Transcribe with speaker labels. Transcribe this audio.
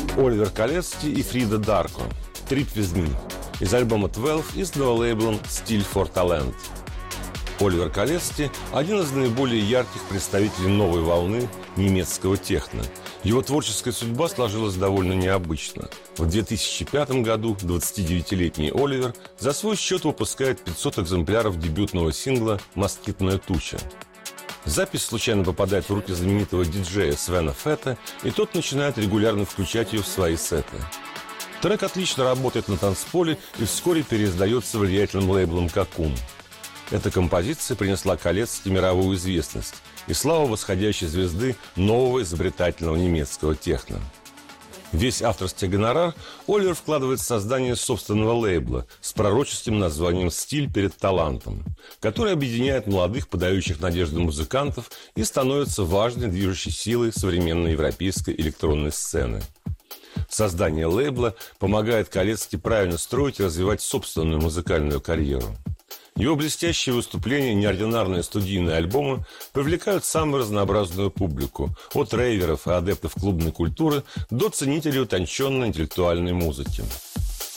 Speaker 1: Оливер Калецки и Фрида Дарко «Trip with me» из альбома 12 изданного лейблом Steel for Talent. Оливер Калецки – один из наиболее ярких представителей новой волны немецкого техно. Его творческая судьба сложилась довольно необычно. В 2005 году 29-летний Оливер за свой счет выпускает 500 экземпляров дебютного сингла «Москитная туча». Запись случайно попадает в руки знаменитого диджея Свена Фета, и тот начинает регулярно включать ее в свои сеты. Трек отлично работает на танцполе и вскоре переиздается влиятельным лейблом «Кокун». Эта композиция принесла Калецки мировую известность и славу восходящей звезды нового изобретательного немецкого техно. Весь авторский гонорар Оливер вкладывает в создание собственного лейбла с пророческим названием «Стиль перед талантом», который объединяет молодых, подающих надежды музыкантов и становится важной движущей силой современной европейской электронной сцены. Создание лейбла помогает Калецки правильно строить и развивать собственную музыкальную карьеру. Его блестящие выступления и неординарные студийные альбомы привлекают самую разнообразную публику, от рейверов и адептов клубной культуры до ценителей утонченной интеллектуальной музыки.